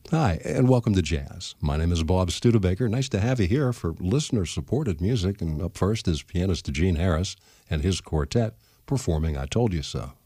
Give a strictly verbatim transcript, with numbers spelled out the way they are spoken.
Hi, and welcome to Jazz. My name is Bob Studebaker. Nice to have you here for listener-supported music. And up first is pianist Gene Harris and his quartet performing I Told You So.